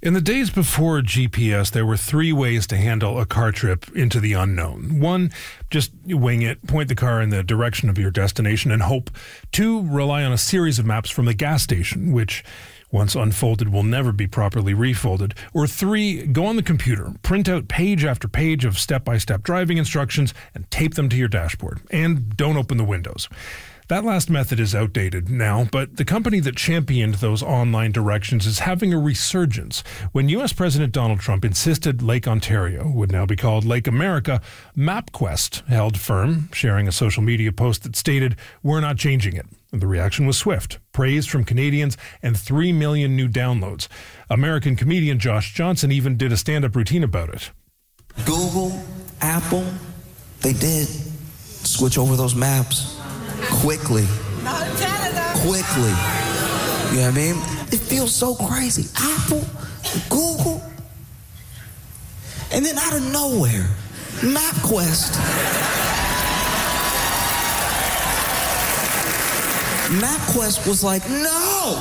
In the days before GPS, there were three ways to handle a car trip into the unknown. One, just wing it, point the car in the direction of your destination and hope. Two, rely on a series of maps from the gas station, which, once unfolded, will never be properly refolded. Or three, go on the computer, print out page after page of step-by-step driving instructions and tape them to your dashboard. And don't open the windows. That last method is outdated now, but the company that championed those online directions is having a resurgence. When U.S. President Donald Trump insisted Lake Ontario would now be called Lake America, MapQuest held firm, sharing a social media post that stated, "We're not changing it." The reaction was swift, praise from Canadians, and 3 million new downloads. American comedian Josh Johnson even did a stand-up routine about it. Google, Apple, they did switch over those maps. Quickly. Not in Canada. Quickly. You know what I mean? It feels so crazy. Apple, Google, and then out of nowhere, MapQuest. MapQuest was like, no!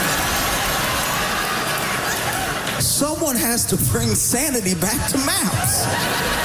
Someone has to bring sanity back to maps.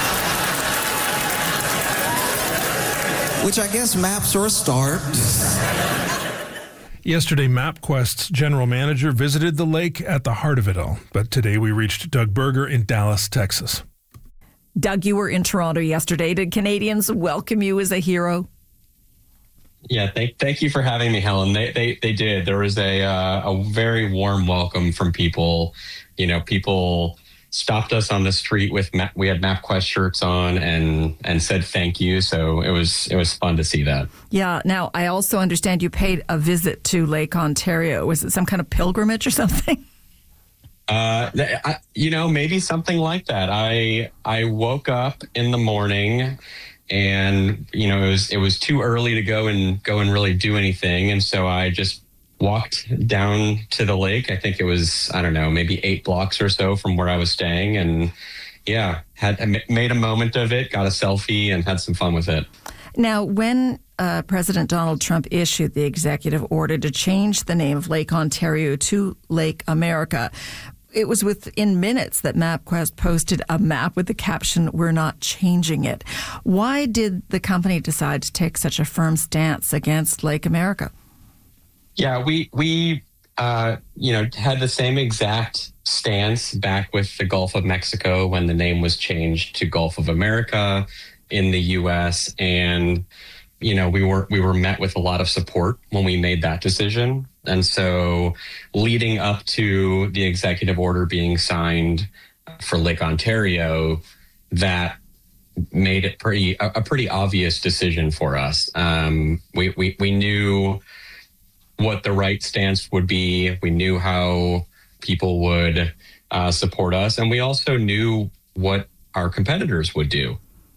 Which I guess maps are a start. Yesterday, MapQuest's general manager visited the lake at the heart of it all. But today we reached Doug Berger in Dallas, Texas. Doug, you were in Toronto yesterday. Did Canadians welcome you as a hero? Yeah, thank you for having me, Helen. They did. There was a very warm welcome from people. You know, people stopped us on the street we had MapQuest shirts on and said thank you. So it was fun to see that. Yeah. Now, I also understand you paid a visit to Lake Ontario. Was it some kind of pilgrimage or something? Maybe something like that. I woke up in the morning and, it was too early to go and really do anything. And so I just walked down to the lake. I think it was, maybe 8 blocks or so from where I was staying. And made a moment of it, got a selfie and had some fun with it. Now, when President Donald Trump issued the executive order to change the name of Lake Ontario to Lake America, it was within minutes that MapQuest posted a map with the caption, "We're not changing it." Why did the company decide to take such a firm stance against Lake America? Yeah, we had the same exact stance back with the Gulf of Mexico when the name was changed to Gulf of America in the U.S. And, we were met with a lot of support when we made that decision. And so leading up to the executive order being signed for Lake Ontario, that made it a pretty obvious decision for us. We knew what the right stance would be. We knew how people would support us, and we also knew what our competitors would do.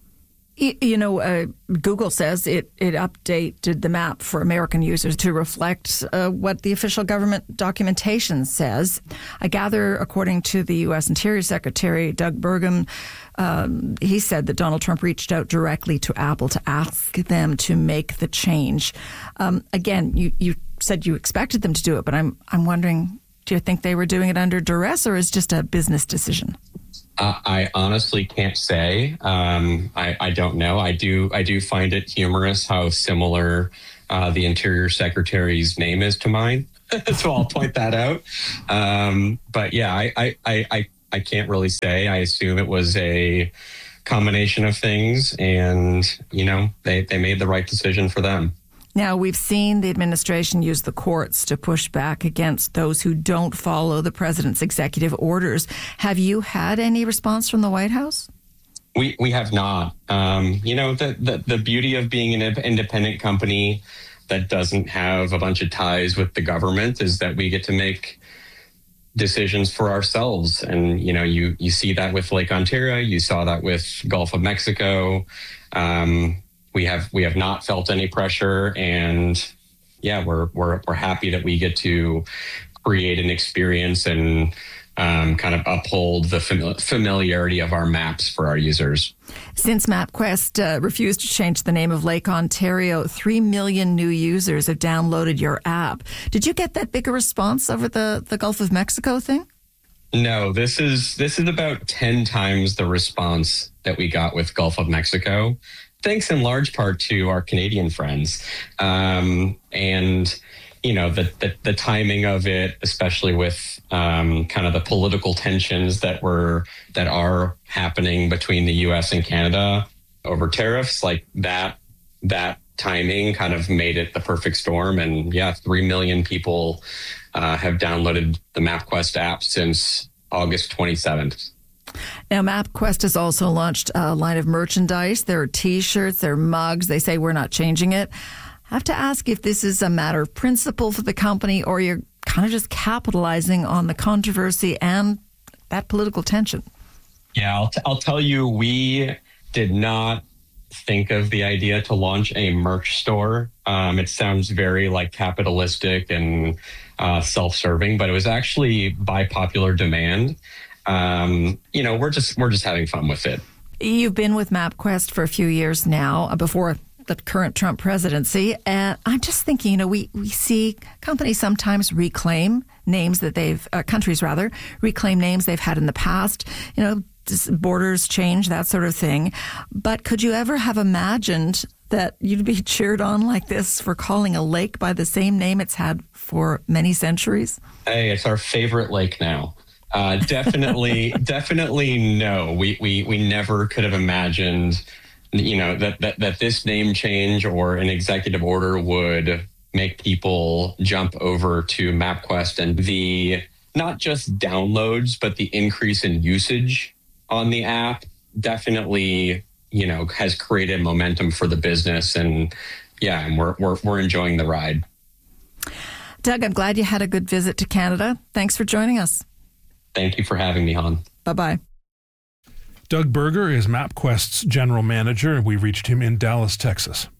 Google says it updated the map for American users to reflect what the official government documentation says. I gather, according to the U.S. Interior Secretary, Doug Burgum, he said that Donald Trump reached out directly to Apple to ask them to make the change. Again, you said you expected them to do it, but I'm wondering, do you think they were doing it under duress or is just a business decision? I honestly can't say. I don't know. I do find it humorous how similar the Interior Secretary's name is to mine. So I'll point that out. But yeah, I can't really say. I assume it was a combination of things, and they made the right decision for them. Now, we've seen the administration use the courts to push back against those who don't follow the president's executive orders. Have you had any response from the White House? We have not. The beauty of being an independent company that doesn't have a bunch of ties with the government is that we get to make decisions for ourselves. And, you see that with Lake Ontario. You saw that with Gulf of Mexico. We have not felt any pressure, and we're happy that we get to create an experience and kind of uphold the familiarity of our maps for our users. Since MapQuest refused to change the name of Lake Ontario, 3 million new users have downloaded your app. Did you get that big a response over the Gulf of Mexico thing? No, this is about 10 times the response that we got with Gulf of Mexico, thanks in large part to our Canadian friends. And the timing of it, especially with kind of the political tensions that are happening between the U.S. and Canada over tariffs, like that timing kind of made it the perfect storm. And 3 million people have downloaded the MapQuest app since August 27th. Now, MapQuest has also launched a line of merchandise. There are T-shirts, there are mugs. They say we're not changing it. I have to ask if this is a matter of principle for the company, or you're kind of just capitalizing on the controversy and that political tension. Yeah, I'll tell you, we did not think of the idea to launch a merch store. It sounds very like capitalistic and self-serving, but it was actually by popular demand. We're just having fun with it. You've been with MapQuest for a few years now, before the current Trump presidency. And I'm just thinking, we see companies sometimes reclaim names that countries reclaim names they've had in the past, borders change, that sort of thing. But could you ever have imagined that you'd be cheered on like this for calling a lake by the same name it's had for many centuries? Hey, it's our favorite lake now. Definitely no. We never could have imagined that this name change or an executive order would make people jump over to MapQuest, and the not just downloads, but the increase in usage on the app definitely, has created momentum for the business. And we're enjoying the ride. Doug, I'm glad you had a good visit to Canada. Thanks for joining us. Thank you for having me, Han. Bye-bye. Doug Burger is MapQuest's general manager. We reached him in Dallas, Texas.